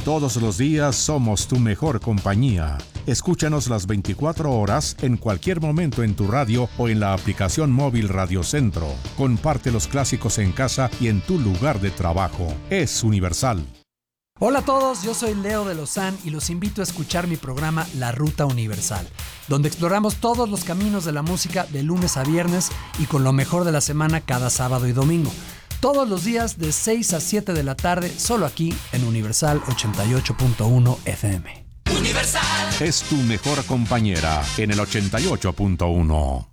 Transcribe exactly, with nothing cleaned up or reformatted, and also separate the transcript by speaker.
Speaker 1: Todos los días somos tu mejor compañía. Escúchanos las veinticuatro horas en cualquier momento en tu radio o en la aplicación móvil Radio Centro. Comparte los clásicos en casa y en tu lugar de trabajo. Es Universal.
Speaker 2: Hola a todos, yo soy Leo de Lozán y los invito a escuchar mi programa La Ruta Universal, donde exploramos todos los caminos de la música de lunes a viernes y con lo mejor de la semana cada sábado y domingo. Todos los días de seis a siete de la tarde, solo aquí en Universal ochenta y ocho punto uno F M.
Speaker 1: Universal es tu mejor compañera en el ochenta y ocho punto uno.